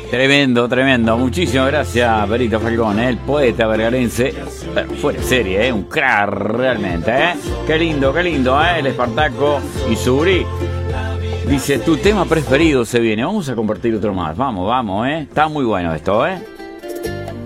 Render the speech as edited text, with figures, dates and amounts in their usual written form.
Tremendo, tremendo. Muchísimas gracias, Perito Falcón, el poeta vergarense. Fuera de serie, un crack realmente, Qué lindo, el Espartaco y Subri. Dice, tu tema preferido se viene. Vamos a compartir otro más. Vamos, Está muy bueno esto,